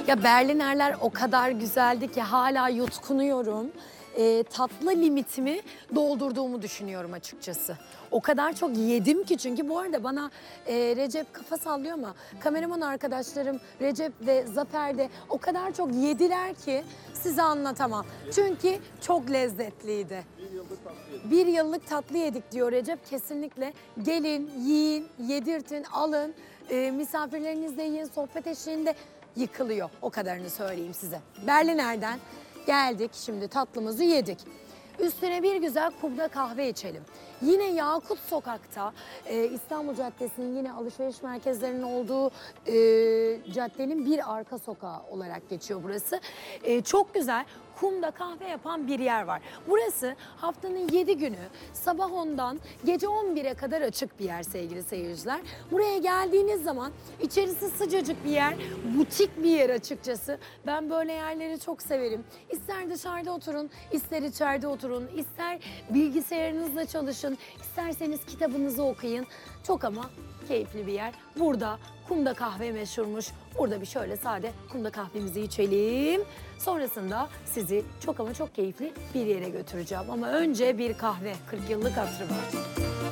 Ya Berlinerler o kadar güzeldi ki hala yutkunuyorum. Tatlı limitimi doldurduğumu düşünüyorum açıkçası. O kadar çok yedim ki çünkü bu arada bana Recep kafa sallıyor ama kameraman arkadaşlarım Recep ve Zafer de o kadar çok yediler ki size anlatamam. Çünkü çok lezzetliydi. Bir yıllık tatlı yedik diyor Recep. Kesinlikle gelin, yiyin, yedirtin, alın. Misafirlerinizle yiyin, sohbet eşliğinde yıkılıyor. O kadarını söyleyeyim size. Berliner'den geldik, şimdi tatlımızı yedik. Üstüne bir güzel kubda kahve içelim. Yine Yakut Sokak'ta İstanbul Caddesi'nin yine alışveriş merkezlerinin olduğu caddenin bir arka sokağı olarak geçiyor burası. Çok güzel kumda kahve yapan bir yer var. Burası haftanın 7 günü sabah 10'dan gece 11'e kadar açık bir yer sevgili seyirciler. Buraya geldiğiniz zaman içerisi sıcacık bir yer, butik bir yer açıkçası. Ben böyle yerleri çok severim. İster dışarıda oturun, ister içeride oturun, ister bilgisayarınızla çalışın, isterseniz kitabınızı okuyun. Çok ama keyifli bir yer. Burada kumda kahve meşhurmuş. Burada bir şöyle sade kumda kahvemizi içelim. Sonrasında sizi çok ama çok keyifli bir yere götüreceğim. Ama önce bir kahve, 40 yıllık hatırı var.